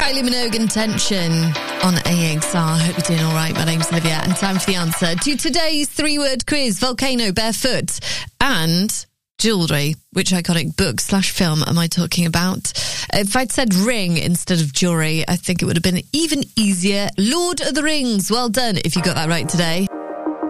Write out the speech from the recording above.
Kylie Minogue and Tension on AXR. Hope you're doing all right. My name's Olivia, and time for the answer to today's three-word quiz. Volcano, barefoot, and jewellery. Which iconic book/film am I talking about? If I'd said ring instead of jewellery, I think it would have been even easier. Lord of the Rings. Well done if you got that right today.